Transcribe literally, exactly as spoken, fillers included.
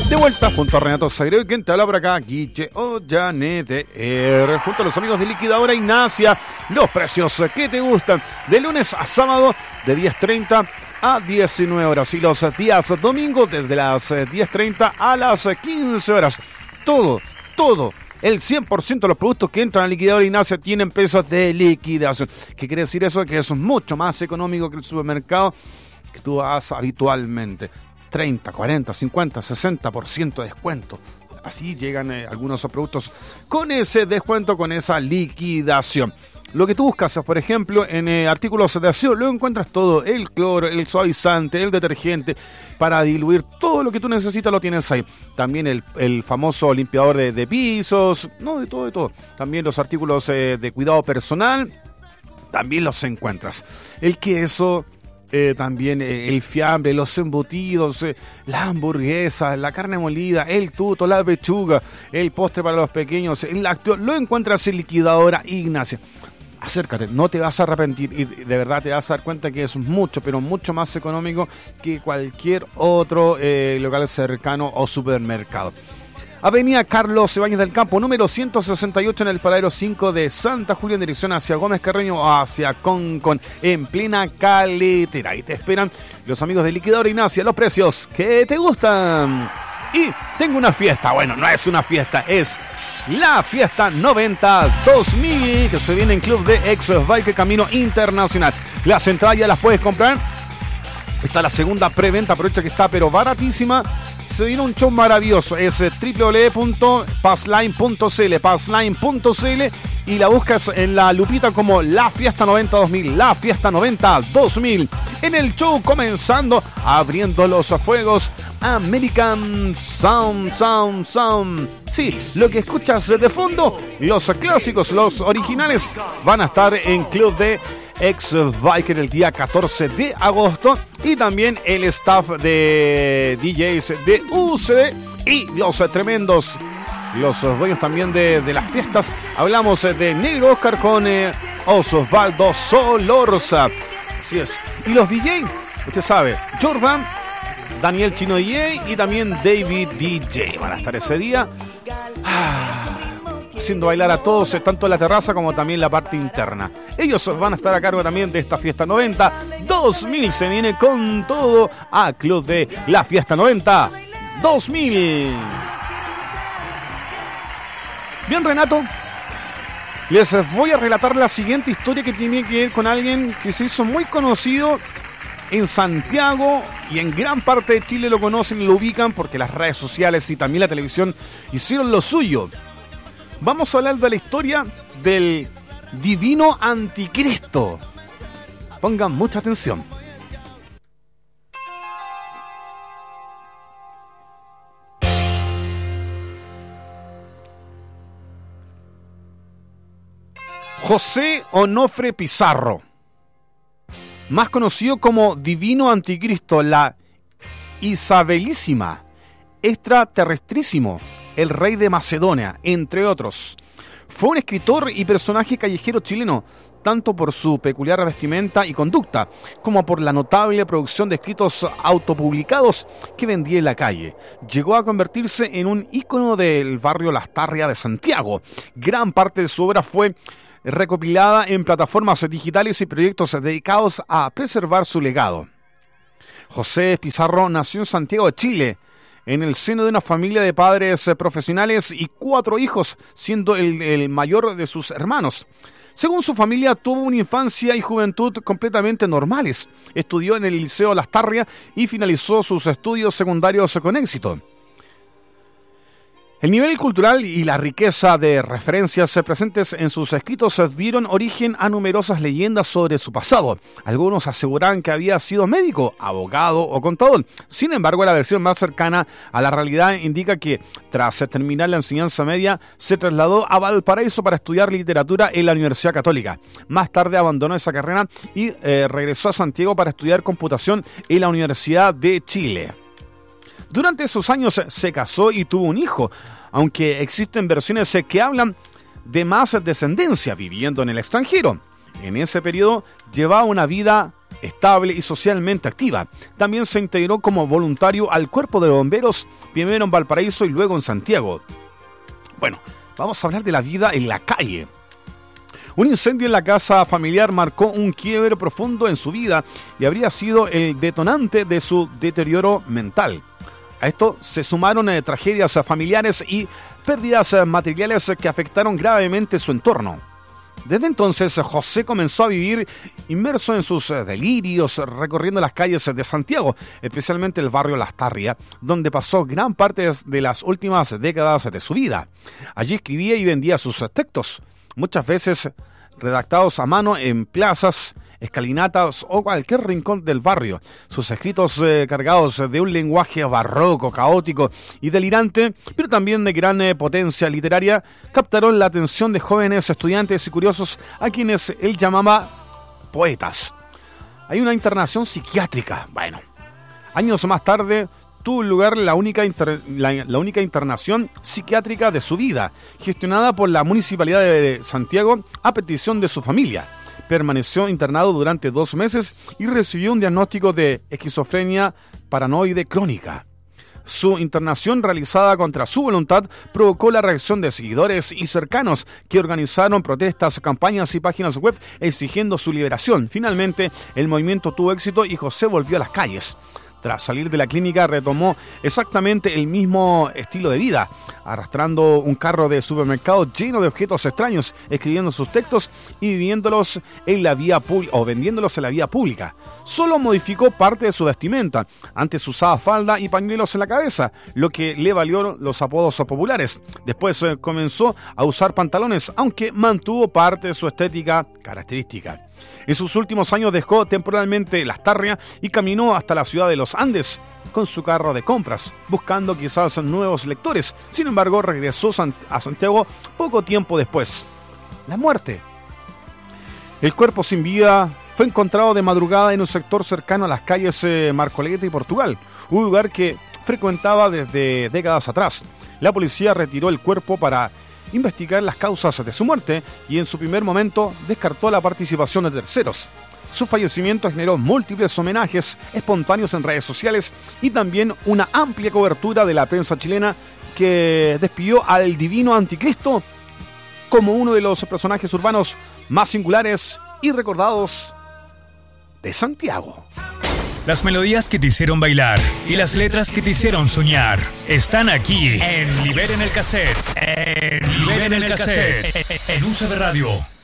De vuelta junto a Renato Sagredo, quien te habla por acá, Guille Ollanete, junto a los amigos de Liquidadora Ignacia. Los precios que te gustan de lunes a sábado de diez treinta a diecinueve horas y los días domingos desde las diez treinta a las quince horas. Todo, todo. El cien por ciento de los productos que entran a Liquidadora Ignacia tienen precios de liquidación. ¿Qué quiere decir eso? Que eso es mucho más económico que el supermercado que tú vas habitualmente. treinta, cuarenta, cincuenta, sesenta por ciento de descuento. Así llegan eh, algunos productos con ese descuento, con esa liquidación. Lo que tú buscas, por ejemplo, en eh, artículos de aseo, lo encuentras todo, el cloro, el suavizante, el detergente, para diluir todo lo que tú necesitas lo tienes ahí. También el, el famoso limpiador de, de pisos, no, de todo, de todo. También los artículos eh, de cuidado personal, también los encuentras. El queso, eh, también eh, el fiambre, los embutidos, eh, la hamburguesa, la carne molida, el tuto, la pechuga, el postre para los pequeños, el lácteo, lo encuentras en Liquidadora Ignacia. Acércate, no te vas a arrepentir y de verdad te vas a dar cuenta que es mucho, pero mucho más económico que cualquier otro eh, local cercano o supermercado. Avenida Carlos Ibáñez del Campo, número ciento sesenta y ocho, en el paradero cinco de Santa Julia, en dirección hacia Gómez Carreño o hacia Concón, en plena caletera. Ahí te esperan los amigos de Liquidadora Ignacia, los precios que te gustan. Y tengo una fiesta, bueno, no es una fiesta, es la Fiesta noventa dos mil, que se viene en Club de Ex Bike Camino Internacional. Las entradas ya las puedes comprar. Está la segunda preventa, aprovecha que está pero baratísima. Se viene un show maravilloso, es doble u doble u doble u punto passline punto c l, passline punto c l, y la buscas en la lupita como La Fiesta noventa dos mil, La Fiesta noventa dos mil. En el show comenzando, abriendo los fuegos, American Sound, Sound, Sound. Sí, lo que escuchas de fondo, los clásicos, los originales, van a estar en Club de Ex Biker el día catorce de agosto, y también el staff de D Js de U C D y los tremendos, los dueños también de, de las fiestas. Hablamos de Negro Oscar con eh, Osvaldo Solorza. Así es. Y los D J, usted sabe, Jordan, Daniel Chino D J y también David D J van a estar ese día. Ah, haciendo bailar a todos, tanto en la terraza como también la parte interna. Ellos van a estar a cargo también de esta Fiesta noventa dos mil. Se viene con todo a Club de La Fiesta noventa dos mil. Bien, Renato, les voy a relatar la siguiente historia que tiene que ver con alguien que se hizo muy conocido en Santiago y en gran parte de Chile. Lo conocen y lo ubican porque las redes sociales y también la televisión hicieron lo suyo. Vamos a hablar de la historia del divino anticristo. Pongan mucha atención. José Onofre Pizarro, más conocido como divino anticristo, la Isabelísima, extraterrestrísimo, el rey de Macedonia, entre otros. Fue un escritor y personaje callejero chileno, tanto por su peculiar vestimenta y conducta, como por la notable producción de escritos autopublicados que vendía en la calle. Llegó a convertirse en un ícono del barrio Lastarria de Santiago. Gran parte de su obra fue recopilada en plataformas digitales y proyectos dedicados a preservar su legado. José Pizarro nació en Santiago de Chile, en el seno de una familia de padres profesionales y cuatro hijos, siendo el, el mayor de sus hermanos. Según su familia, tuvo una infancia y juventud completamente normales. Estudió en el Liceo Lastarria y finalizó sus estudios secundarios con éxito. El nivel cultural y la riqueza de referencias presentes en sus escritos dieron origen a numerosas leyendas sobre su pasado. Algunos aseguran que había sido médico, abogado o contador. Sin embargo, la versión más cercana a la realidad indica que, tras terminar la enseñanza media, se trasladó a Valparaíso para estudiar literatura en la Universidad Católica. Más tarde abandonó esa carrera y eh, regresó a Santiago para estudiar computación en la Universidad de Chile. Durante esos años se casó y tuvo un hijo, aunque existen versiones que hablan de más descendencia viviendo en el extranjero. En ese periodo llevaba una vida estable y socialmente activa. También se integró como voluntario al Cuerpo de Bomberos, primero en Valparaíso y luego en Santiago. Bueno, vamos a hablar de la vida en la calle. Un incendio en la casa familiar marcó un quiebre profundo en su vida y habría sido el detonante de su deterioro mental. A esto se sumaron eh, tragedias familiares y pérdidas eh, materiales que afectaron gravemente su entorno. Desde entonces, José comenzó a vivir inmerso en sus eh, delirios, recorriendo las calles de Santiago, especialmente el barrio Lastarria, donde pasó gran parte de las últimas décadas de su vida. Allí escribía y vendía sus textos, muchas veces redactados a mano en plazas, escalinatas o cualquier rincón del barrio. Sus escritos eh, cargados de un lenguaje barroco, caótico y delirante, pero también de gran eh, potencia literaria, captaron la atención de jóvenes estudiantes y curiosos a quienes él llamaba poetas. Hay una internación psiquiátrica. Bueno, años más tarde tuvo lugar la única, inter, la, la única internación psiquiátrica de su vida, gestionada por la Municipalidad de Santiago a petición de su familia. Permaneció internado durante dos meses y recibió un diagnóstico de esquizofrenia paranoide crónica. Su internación, realizada contra su voluntad, provocó la reacción de seguidores y cercanos que organizaron protestas, campañas y páginas web exigiendo su liberación. Finalmente, el movimiento tuvo éxito y José volvió a las calles. Tras salir de la clínica, retomó exactamente el mismo estilo de vida, arrastrando un carro de supermercado lleno de objetos extraños, escribiendo sus textos y viviéndolos en la vía pública o vendiéndolos en la vía pública. Solo modificó parte de su vestimenta. Antes usaba falda y pañuelos en la cabeza, lo que le valió los apodos populares. Después eh, comenzó a usar pantalones, aunque mantuvo parte de su estética característica. En sus últimos años dejó temporalmente Lastarria y caminó hasta la ciudad de Los Andes con su carro de compras, buscando quizás nuevos lectores. Sin embargo, regresó a Santiago poco tiempo después. La muerte. El cuerpo sin vida fue encontrado de madrugada en un sector cercano a las calles eh, Marcoleta y Portugal, un lugar que frecuentaba desde décadas atrás. La policía retiró el cuerpo para investigar las causas de su muerte y en su primer momento descartó la participación de terceros. Su fallecimiento generó múltiples homenajes espontáneos en redes sociales y también una amplia cobertura de la prensa chilena que despidió al divino anticristo como uno de los personajes urbanos más singulares y recordados de Santiago. Las melodías que te hicieron bailar y las letras que te hicieron soñar están aquí en Liberen el Cassette. En Liberen el Cassette. En U C B Radio.